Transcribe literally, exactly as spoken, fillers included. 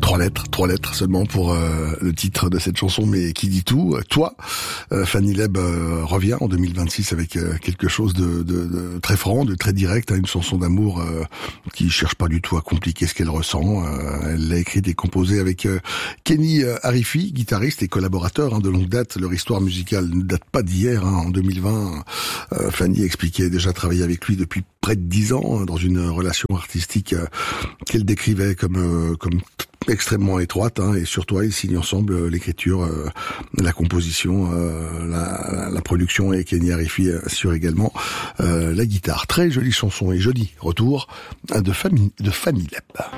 Trois lettres, trois lettres seulement pour euh, le titre de cette chanson, mais qui dit tout. Toi, euh, Fanny Leb euh, revient en deux mille vingt-six avec euh, quelque chose de, de, de très franc, de très direct, hein, une chanson d'amour euh, qui cherche pas du tout à compliquer ce qu'elle ressent. Euh, elle l'a écrite et composée avec euh, Kenny Harifi, guitariste et collaborateur hein, de longue date. Leur histoire musicale ne date pas d'hier. Hein. En deux mille vingt, euh, Fanny expliquait déjà travailler avec lui depuis près de dix ans hein, dans une relation artistique euh, qu'elle décrivait comme euh, comme extrêmement étroite hein, et surtout ils signent ensemble euh, l'écriture, euh, la composition, euh, la, la production et Kenny Harifi assure également euh, la guitare. Très jolie chanson et joli retour hein, de, famille, de Fanny Leb.